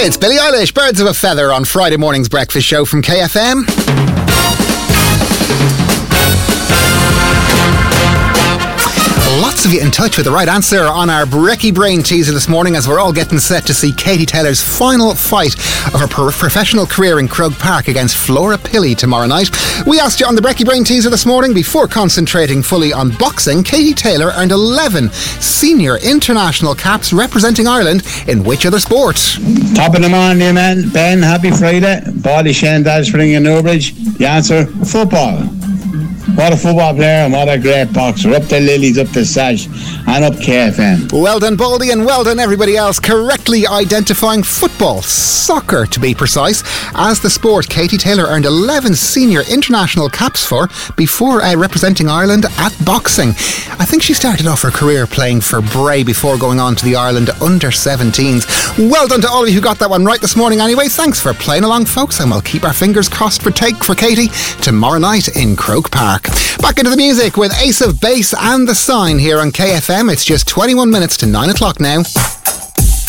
It's Billie Eilish, Birds of a Feather on Friday morning's breakfast show from KFM. Lots of you in touch with the right answer on our Brekkie Brain teaser this morning, as we're all getting set to see Katie Taylor's final fight of her professional career in Croke Park against Flora Pilley tomorrow night. We asked you on the Brekkie Brain teaser this morning, before concentrating fully on boxing, Katie Taylor earned 11 senior international caps representing Ireland in which other sport? Top of the morning, man. Ben, happy Friday. Body Shandaz for Newbridge. The answer, football. What a football player and what a great boxer. Up the Lilies, up the Sash, and up KFM. Well done, Baldy, and well done everybody else correctly identifying football, soccer to be precise, as the sport Katie Taylor earned 11 senior international caps for before representing Ireland at boxing. I think she started off her career playing for Bray before going on to the Ireland under-17s. Well done to all of you who got that one right this morning anyway. Thanks for playing along, folks, and we'll keep our fingers crossed for Katie tomorrow night in Croke Park. Back into the music with Ace of Base and The Sign here on KFM. It's just 21 minutes to 9 o'clock now.